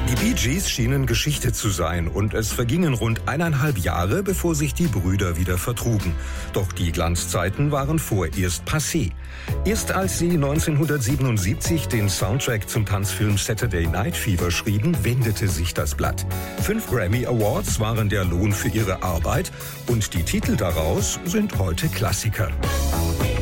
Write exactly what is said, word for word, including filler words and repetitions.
Die Bee Gees schienen Geschichte zu sein und es vergingen rund eineinhalb Jahre, bevor sich die Brüder wieder vertrugen. Doch die Glanzzeiten waren vorerst passé. Erst als sie neunzehnhundertsiebenundsiebzig den Soundtrack zum Tanzfilm Saturday Night Fever schrieben, wendete sich das Blatt. Fünf Grammy Awards waren der Lohn für ihre Arbeit und die Titel daraus sind heute Klassiker.